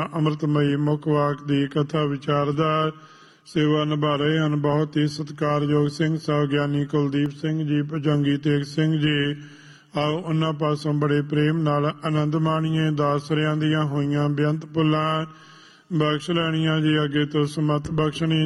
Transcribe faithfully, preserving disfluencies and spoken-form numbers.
ਅੰਮ੍ਰਿਤਮਈ ਮੁੱਖ ਵਾਕ ਦੀ ਕਥਾ ਵਿਚਾਰਦਾ ਸੇਵਾ ਨਿਭਾ ਰਹੇ ਹਨ। ਬਹੁਤ ਹੀ ਸਤਿਕਾਰਯੋਗ ਸਿੰਘ ਸਾਹਿਬ ਗਿਆਨੀ ਕੁਲਦੀਪ ਸਿੰਘ ਜੀ, ਭੁਜੰਗੀ ਤੇਗ ਸਿੰਘ ਜੀ। ਆਓ ਉਹਨਾਂ ਪਾਸੋਂ ਬੜੇ ਪ੍ਰੇਮ ਨਾਲ ਆਨੰਦ ਮਾਣੀਏ। ਦਾਸਰਿਆਂ ਦੀਆਂ ਹੋਈਆਂ ਬੇਅੰਤ ਭੁੱਲਾਂ ਬਖਸ਼ ਲੈਣੀਆਂ ਜੀ, ਅੱਗੇ ਤੋਂ ਸਮਤ ਬਖਸ਼ਣੀ